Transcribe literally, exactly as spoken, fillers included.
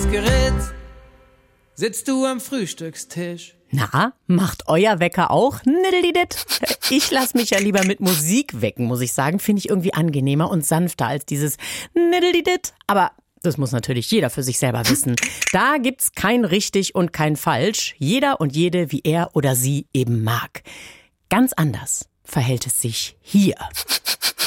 Gerät sitzt du am Frühstückstisch. Na, macht euer Wecker auch Niddelidit? Ich lass mich ja lieber mit Musik wecken, muss ich sagen. Finde ich irgendwie angenehmer und sanfter als dieses Niddelidit. Aber das muss natürlich jeder für sich selber wissen. Da gibt's kein richtig und kein falsch. Jeder und jede, wie er oder sie eben mag. Ganz anders verhält es sich hier.